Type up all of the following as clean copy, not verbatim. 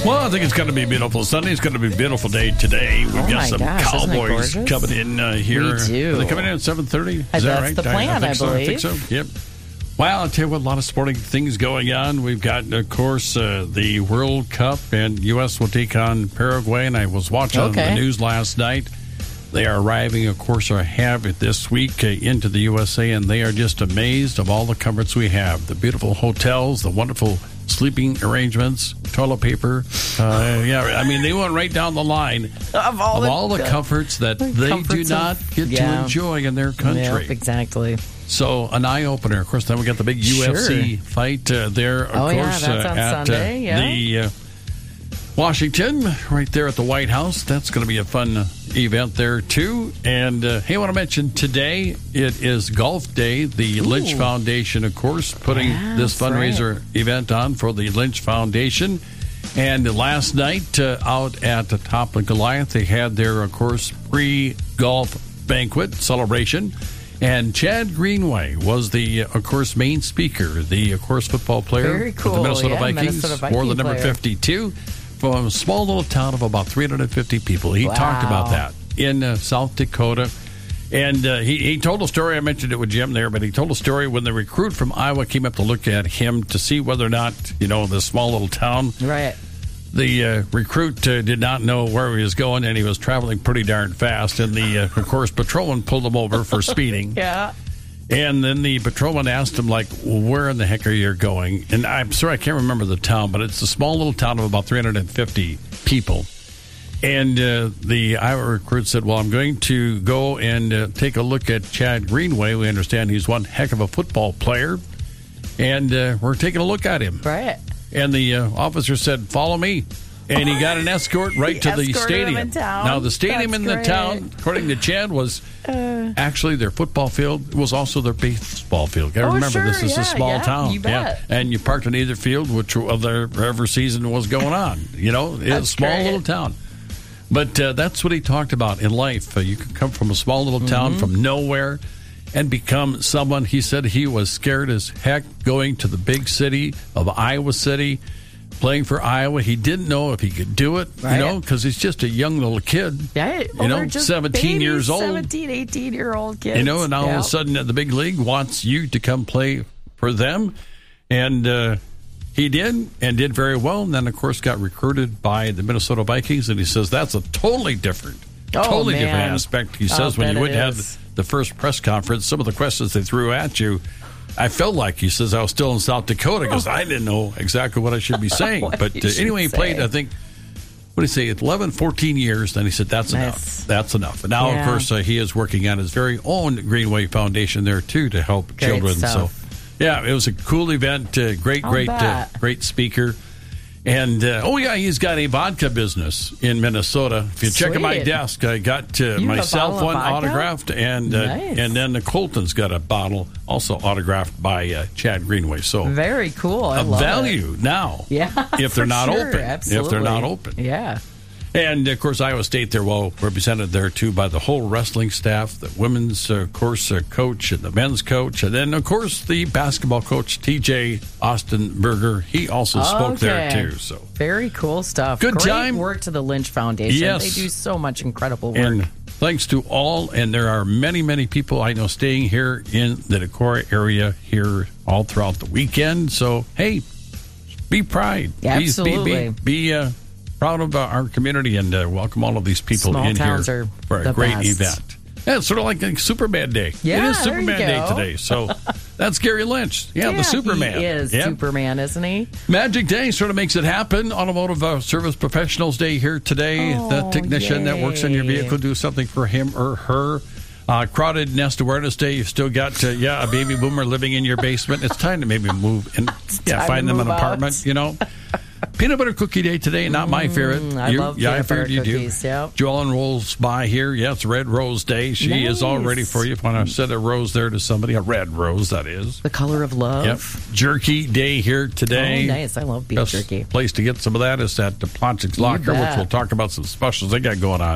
Well, I think it's going to be beautiful Sunday. It's going to be a beautiful day today. We've got some Cowboys coming in here. We do. Are they coming in at 7:30? Is That's that right? the plan, I believe. I think so. Yep. Well, I'll tell you what, a lot of sporting things going on. We've got, of course, the World Cup, and U.S. will take on Paraguay. And I was watching the news last night. They are arriving, of course, or have it this week into the USA, and they are just amazed of all the comforts we have. The beautiful hotels, the wonderful sleeping arrangements, toilet paper. They went right down the line of all the comforts that they do not get to enjoy in their country. Yep, exactly. So, an eye-opener. Of course, then we got the big UFC fight there, of course, that's on at Sunday, the Washington, right there at the White House. That's going to be a fun event there, too. And, hey, I want to mention today, it is Golf Day. The Lynch Foundation, of course, putting this fundraiser event on for the Lynch Foundation. And last night, out at the Top of Goliath, they had their, of course, pre-golf banquet celebration. And Chad Greenway was the, of course, main speaker, the, of course, football player for the Minnesota Vikings, wore the number 52, from a small little town of about 350 people. He talked about that in South Dakota. And he told a story. I mentioned it with Jim there, but he told a story when the recruit from Iowa came up to look at him to see whether or not, this small little town. Right. The recruit did not know where he was going, and he was traveling pretty darn fast. And the, of course, patrolman pulled him over for speeding. Yeah. And then the patrolman asked him, where in the heck are you going? And I'm sorry, I can't remember the town, but it's a small little town of about 350 people. And the Iowa recruit said, well, I'm going to go and take a look at Chad Greenway. We understand he's one heck of a football player. And we're taking a look at him. Right. And the officer said, follow me. And he got an escort right to the stadium. Now, the stadium in the town, according to Chad, was actually their football field. It was also their baseball field. Got to remember, this is a small town. You bet. And you parked in either field, whatever season was going on. It's a small little town. But that's what he talked about in life. You can come from a small little town from nowhere and become someone. He said he was scared as heck going to the big city of Iowa City, playing for Iowa. He didn't know if he could do it, because he's just a young little kid. Yeah, 17 years old. 17, 18-year-old kids. And now all of a sudden the big league wants you to come play for them. And he did, and did very well. And then, of course, got recruited by the Minnesota Vikings. And he says that's a totally different aspect. He says when you went and had the first press conference, some of the questions they threw at you, I felt like, he says, I was still in South Dakota because I didn't know exactly what I should be saying. But anyway, he played, I think, what did he say, 11, 14 years. Then he said, that's enough. That's enough. And now, of course, he is working on his very own Greenway Foundation there, too, to help children. Stuff. So, it was a cool event. Great speaker. And, he's got a vodka business in Minnesota. If you check at my desk, I got myself one autographed, and then the Colton's got a bottle also autographed by Chad Greenway. So very cool. I love value it. Now. Yeah, if they're not open. Absolutely. If they're not open. Yeah. And, of course, Iowa State, they're well represented there, too, by the whole wrestling staff, the women's, coach, and the men's coach. And then, of course, the basketball coach, TJ Ostenberger. He also spoke there, too. So very cool stuff. Great time. Work to the Lynch Foundation. Yes. They do so much incredible work. And thanks to all, and there are many, many people I know staying here in the Decorah area here all throughout the weekend. So, hey, be proud. Absolutely. Be proud of our community and welcome all of these people in here for a great event. Yeah, it's sort of like a Superman Day. Yeah, it is Superman Day today. So that's Gary Lynch. Yeah, the Superman. He is Superman, isn't he? Magic Day sort of makes it happen. Automotive Service Professionals Day here today. The technician that works on your vehicle, do something for him or her. Crowded Nest Awareness Day. You've still got a baby boomer living in your basement. It's time to maybe move and find them an apartment. Peanut butter cookie day today, not my favorite. I love peanut butter cookies. Yep. Joellen rolls by here. Yeah, it's Red Rose Day. She is all ready for you. If you want to send a rose there to somebody, a red rose, that is. The color of love. Yep. Jerky day here today. Oh, nice. I love beef jerky. Place to get some of that is at the Plonchik's Locker, which we'll talk about some specials they got going on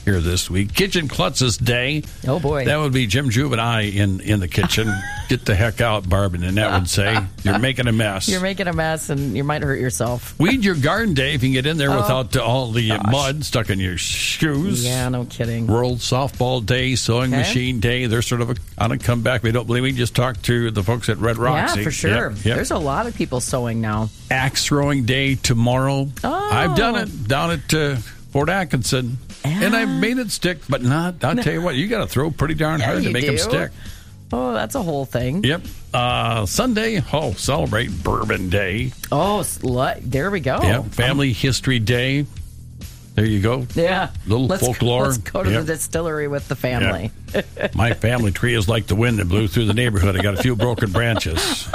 here this week. Kitchen Klutz's Day. Oh, boy. That would be Jim Juve and I in the kitchen. Get the heck out, Barb, and Annette would say, you're making a mess. You're making a mess, and you might hurt yourself. Weed your garden day if you can get in there without all the mud stuck in your shoes. Yeah, no kidding. World Softball Day, Sewing Machine Day. They're sort of on a comeback. We don't believe me. Just talk to the folks at Red Roxy. Yeah, for sure. Yep. There's a lot of people sewing now. Axe throwing day tomorrow. Oh. I've done it down at Fort Atkinson. And I've made it stick, but not. I'll tell you what, you got to throw pretty darn hard to make them stick. Oh, that's a whole thing. Yep. Sunday, celebrate Bourbon Day. Oh, there we go. Yeah, Family History Day. There you go. Yeah. Little folklore. Let's go to the distillery with the family. Yeah. My family tree is like the wind that blew through the neighborhood. I got a few broken branches.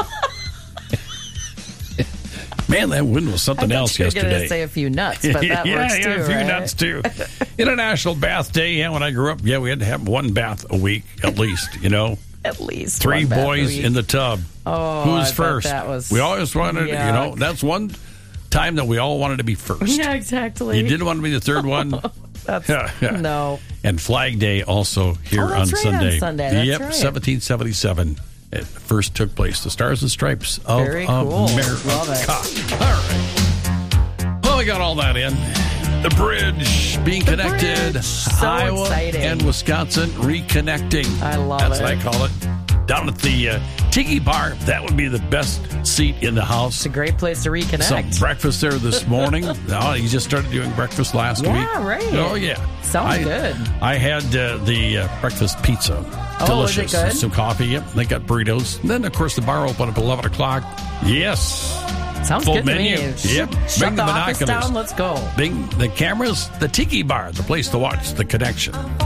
Man, that wind was something else yesterday. I was going to say a few nuts, but that works too, a few right? nuts too. International Bath Day. Yeah, when I grew up, we had to have one bath a week at least, At least 3 boys in the tub. Oh, who's first? We always wanted, that's one time that we all wanted to be first. Yeah, exactly. You didn't want to be the third one? No. And Flag Day also here on Sunday. On Sunday. That's yep, right. 1777. It first took place. The Stars and Stripes of Very cool. America. Love it. All right. Well, we got all that in. The bridge being connected. So Iowa exciting. and Wisconsin reconnecting. I love That's it. what I call it. Down at the Tiki Bar, that would be the best seat in the house. It's a great place to reconnect. Some breakfast there this morning. You just started doing breakfast last week. Yeah, right. Oh, yeah. Sounds good. I had the breakfast pizza. Delicious. Is it good? Some coffee. Yep. They got burritos. And then, of course, the bar opened up at 11 o'clock. Yes. Sounds Full good menu. to me. Yep. Shut Bring the the office binoculars. down. Let's go. Bring the cameras. The Tiki Bar, the place to watch The Connection.